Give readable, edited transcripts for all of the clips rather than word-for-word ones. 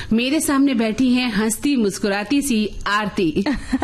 मेरे सामने बैठी हैं हंसती मुस्कुराती सी आरती।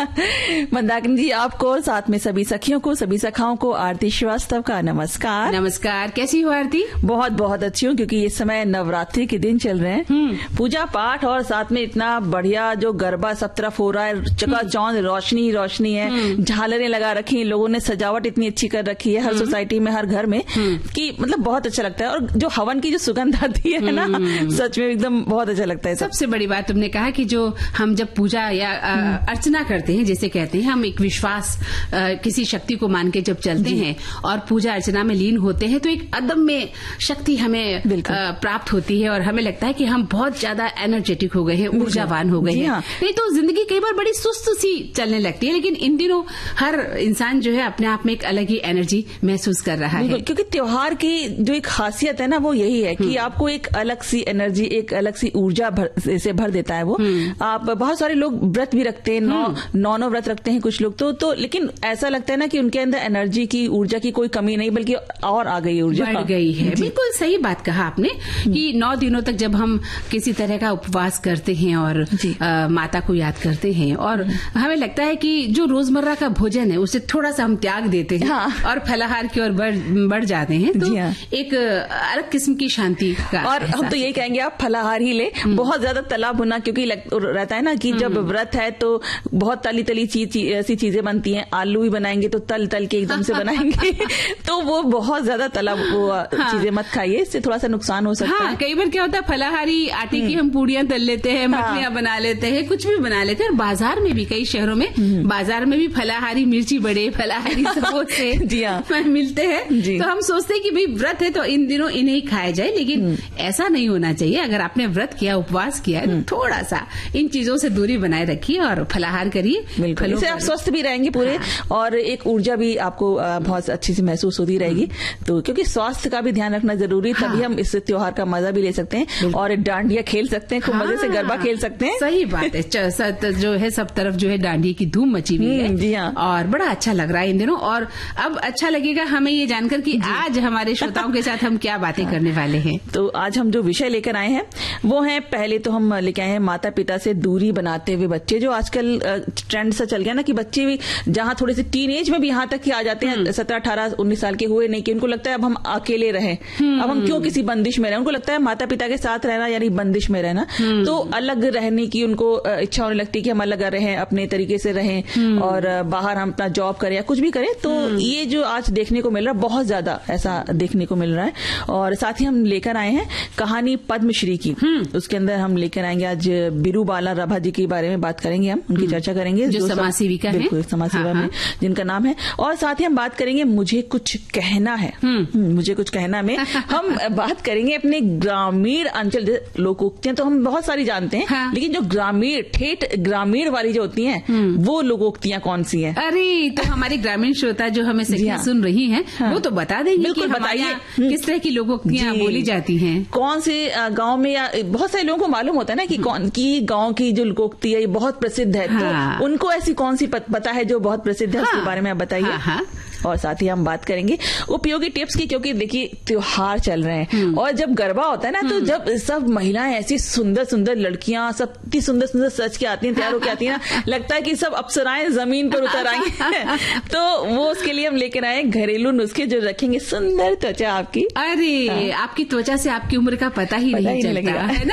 मंदाकिनी जी, आपको और साथ में सभी सखियों को, सभी सखाओं को आरती श्रीवास्तव का नमस्कार। नमस्कार, कैसी हो आरती? बहुत बहुत अच्छी हूँ, क्योंकि इस समय नवरात्रि के दिन चल रहे हैं, पूजा पाठ और साथ में इतना बढ़िया जो गरबा सब तरफ हो रहा है, चकाचौंध रोशनी रोशनी है, झालरें लगा रखी हैं, लोगों ने सजावट इतनी अच्छी कर रखी है हर सोसाइटी में, हर घर में, कि मतलब बहुत अच्छा लगता है। और जो हवन की जो सुगंध आती है ना, सच में एकदम बहुत अच्छा लगता है। सबसे बड़ी बात तुमने कहा कि जो हम जब पूजा या अर्चना करते हैं, जैसे कहते हैं हम एक विश्वास किसी शक्ति को मान के जब चलते हैं और पूजा अर्चना में लीन होते हैं, तो एक अदम्य शक्ति हमें प्राप्त होती है और हमें लगता है कि हम बहुत ज्यादा एनर्जेटिक हो गए हैं, ऊर्जावान हो गए हैं। नहीं तो जिंदगी कई बार बड़ी सुस्त सी चलने लगती है, लेकिन इन दिनों हर इंसान जो है अपने आप में एक अलग ही एनर्जी महसूस कर रहा है, क्योंकि त्योहार की जो एक खासियत है ना, वो यही है कि आपको एक अलग सी एनर्जी, एक अलग सी ऊर्जा से भर देता है वो। आप बहुत सारे लोग व्रत भी रखते हैं, नौ व्रत रखते हैं कुछ लोग तो लेकिन ऐसा लगता है ना कि उनके अंदर एनर्जी की, ऊर्जा की कोई कमी नहीं, बल्कि और आ गई, ऊर्जा बढ़ गई है। बिल्कुल सही बात कहा आपने कि 9 दिनों तक जब हम किसी तरह का उपवास करते हैं और माता को याद करते हैं, और हमें लगता है कि जो रोजमर्रा का भोजन है उसे थोड़ा सा हम त्याग देते हैं और फलाहार की ओर बढ़ जाते हैं, तो एक अलग किस्म की शांति का। और हम तो यही कहेंगे आप फलाहार ही ले, बहुत ज्यादा तला भुना, क्योंकि रहता है ना कि जब व्रत है तो बहुत तली ऐसी चीजें बनती हैं, आलू भी बनाएंगे तो तल के एकदम से बनाएंगे तो वो बहुत ज्यादा तला चीजें मत खाइए, इससे थोड़ा सा नुकसान हो सकता है। कई बार क्या होता है, फलाहारी आटे की हम पूड़ियां तल लेते हैं, मठलियां बना लेते हैं, कुछ भी बना लेते हैं, और बाजार में भी, कई शहरों में बाजार में भी फलाहारी मिर्ची बड़े, फलाहारी समोसे मिलते हैं, तो हम सोचते हैं कि भाई व्रत है तो इन दिनों इन्हें खाया जाए, लेकिन ऐसा नहीं होना चाहिए। अगर आपने व्रत किया, उपवास किया, तो थोड़ा सा इन चीजों से दूरी बनाए रखिए और फलाहार करिए, इससे आप स्वस्थ भी रहेंगे पूरे, और एक ऊर्जा भी आपको बहुत अच्छी से महसूस होती रहेगी। तो क्योंकि स्वास्थ्य का भी ध्यान रखना जरूरी, तभी हम इस त्योहार का मजा भी ले सकते हैं और डांडिया खेल सकते हैं, खूब मजे से गरबा खेल सकते हैं। सही बात है, जो है सब तरफ जो है डांडिया की धूम मची हुई है। जी हाँ, और बड़ा अच्छा लग रहा है इन दिनों। और अब अच्छा लगेगा हमें ये जानकर कि आज हमारे श्रोताओं के साथ हम क्या बातें करने वाले हैं। तो आज हम जो विषय लेकर आए हैं वो है, पहले तो हम लेके आए हैं माता पिता से दूरी बनाते हुए बच्चे। जो आजकल ट्रेंड सा चल गया ना कि बच्चे भी जहाँ थोड़े से टीन एज में भी यहाँ तक कि आ जाते हैं, 17, 18, 19 साल के हुए नहीं, कि उनको लगता है अब हम अकेले रहें, अब हम क्यों किसी बंदिश में रहें। उनको लगता है माता पिता के साथ रहना यानी बंदिश में रहना, तो अलग रहने की उनको इच्छा होने लगती है कि हम अलग रहें, अपने तरीके से रहें और बाहर हम अपना जॉब करें या कुछ भी करें। तो ये जो आज देखने को मिल रहा है, बहुत ज्यादा ऐसा देखने को मिल रहा है। और साथ ही हम लेकर आए हैं कहानी पद्मश्री की, उसके अंदर हम लेकर आएंगे आज बिरूबाला रभा जी के बारे में बात करेंगे, हम उनकी चर्चा करेंगे, जो समाज सेविका है, बिल्कुल समाज सेवा में जिनका नाम है। और साथ ही हम बात करेंगे मुझे कुछ कहना है, मुझे कुछ कहना में हम बात करेंगे अपने ग्रामीण अंचल लोकोक्तियां तो हम बहुत सारी जानते हैं, लेकिन जो ग्रामीण ठेठ ग्रामीण वाली जो होती हैं, वो लोकोक्तियां कौन सी हैं? अरे तो हमारे ग्रामीण श्रोता जो हमें सुन रही हैं, वो तो बता देंगे। बिल्कुल बताइए किस तरह की लोकोक्तियां बोली जाती हैं, कौन से गांव में, या बहुत सारे लोगों को मालूम होता है ना कि कौन की गांव की जो लोकोक्ति है ये बहुत प्रसिद्ध है, तो उनको ऐसी कौन सी पता है जो बहुत प्रसिद्ध है, उसके बारे में आप बताइए। और साथ ही हम बात करेंगे उपयोगी टिप्स की, क्योंकि देखिए त्योहार चल रहे हैं और जब गरबा होता है ना, तो जब सब महिलाएं ऐसी सुंदर सुंदर लड़कियां सब इतनी सुंदर सुंदर सज के आती हैं, तैयार होकर आती है ना, लगता है कि सब अप्सराएं जमीन पर उतर आई तो वो उसके लिए हम लेकर आए घरेलू नुस्खे जो रखेंगे सुंदर त्वचा आपकी। अरे आपकी त्वचा से आपकी उम्र का पता ही नहीं चलता है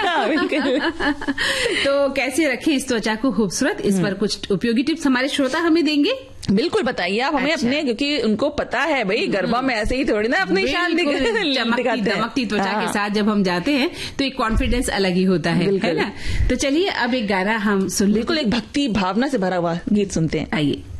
ना। तो कैसे रखें इस त्वचा को खूबसूरत, इस पर कुछ उपयोगी टिप्स हमारे श्रोता हमें देंगे। बिल्कुल बताइए आप हमें अपने, क्योंकि उनको पता है भाई गरबा में ऐसे ही थोड़ी ना अपनी शान चमकती त्वचा के साथ जब हम जाते हैं तो एक कॉन्फिडेंस अलग ही होता है ना। तो चलिए अब एक गाना हम सुन, बिल्कुल एक भक्ति भावना से भरा हुआ गीत सुनते हैं, आइए।